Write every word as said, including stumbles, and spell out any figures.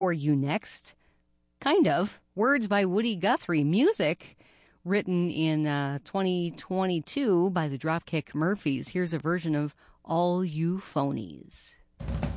For You Next, kind of. Words by Woody Guthrie. Music written in uh, twenty twenty-two by the Dropkick Murphys. Here's a version of All You Phonies.